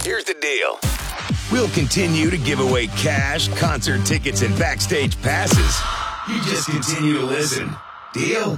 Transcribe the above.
Here's the deal. We'll continue to give away cash, concert tickets, and backstage passes. You just continue to listen. Deal?